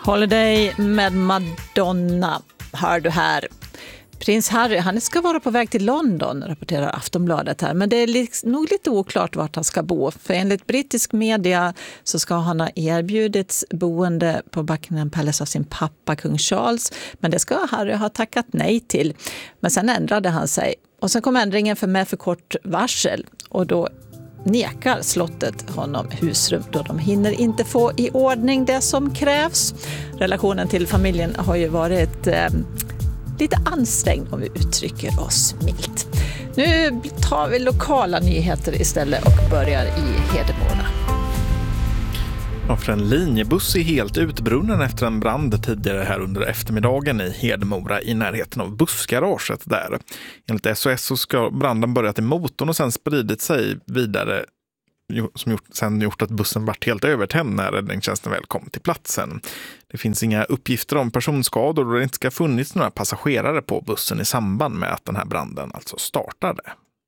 Holiday med Madonna hör du här. Prins Harry, han ska vara på väg till London, rapporterar Aftonbladet här. Men det är nog lite oklart vart han ska bo. För enligt brittisk media så ska han ha erbjudits boende på Buckingham Palace av sin pappa, kung Charles. Men det ska Harry ha tackat nej till. Men sen ändrade han sig. Och sen kom ändringen med för kort varsel. Och då nekar slottet honom husrum då de hinner inte få i ordning det som krävs. Relationen till familjen har ju varit lite ansträngd om vi uttrycker oss milt. Nu tar vi lokala nyheter istället och börjar i Hedemora. Ja, för en linjebuss är helt utbrunnen efter en brand tidigare här under eftermiddagen i Hedemora i närheten av bussgaraget där. Enligt SOS så ska branden börjat i motorn och sen spridit sig vidare som gjort att bussen varit helt övertänd när räddningstjänsten väl kom till platsen. Det finns inga uppgifter om personskador och det inte ska funnits några passagerare på bussen i samband med att den här branden alltså startade.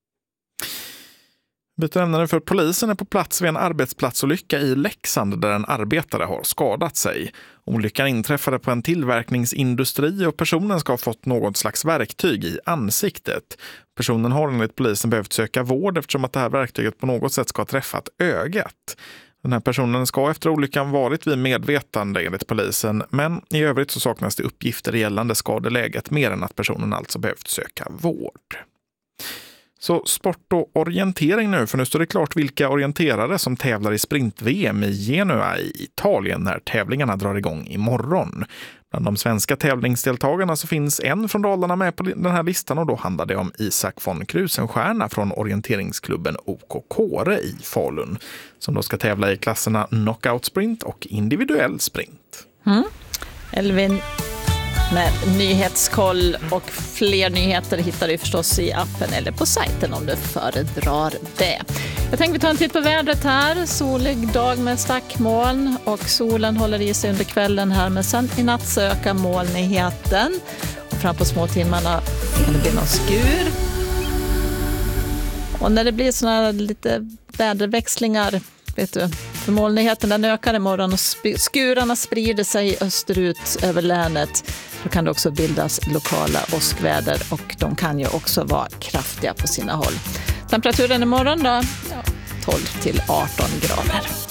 Byter ämne för polisen är på plats vid en arbetsplatsolycka i Leksand där en arbetare har skadat sig. Olyckan inträffade på en tillverkningsindustri och personen ska ha fått något slags verktyg i ansiktet. Personen har enligt polisen behövt söka vård eftersom att det här verktyget på något sätt ska ha träffat ögat. Den här personen ska efter olyckan varit vid medvetande enligt polisen, men i övrigt så saknas det uppgifter gällande skadeläget mer än att personen alltså behövt söka vård. Så sport och orientering nu, för nu står det klart vilka orienterare som tävlar i sprint-VM i Genua i Italien när tävlingarna drar igång imorgon. Bland de svenska tävlingsdeltagarna så finns en från Dalarna med på den här listan och då handlar det om Isak von Krusenstjerna från orienteringsklubben OK Kåre i Falun som då ska tävla i klasserna knockout sprint och individuell sprint. Elvin med nyhetskoll och fler nyheter hittar du förstås i appen eller på sajten om du föredrar det. Jag tänkte vi tar en titt på vädret här. Solig dag med stackmoln och solen håller i sig under kvällen här, men sen i natt så ökar molnigheten och fram på småtimmarna kan det bli någon skur. Och när det blir såna här lite väderväxlingar, vet du, för molnigheten den ökar imorgon och skurarna sprider sig österut över länet. Då kan det också bildas lokala åskväder och de kan ju också vara kraftiga på sina håll. Temperaturen imorgon då? 12 till 18 grader.